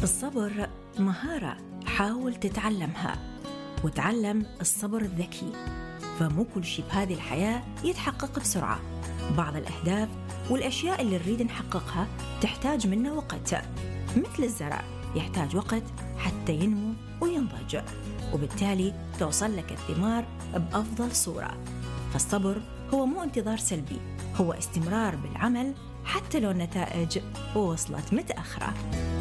الصبر مهارة حاول تتعلمها، وتعلم الصبر الذكي. فمو كل شيء بهذه الحياة يتحقق بسرعة. بعض الأهداف والأشياء اللي نريد نحققها تحتاج منا وقت، مثل الزرع يحتاج وقت حتى ينمو وينضج، وبالتالي توصل لك الثمار بأفضل صورة. فالصبر هو مو انتظار سلبي، هو استمرار بالعمل حتى لو النتائج وصلت متأخرة.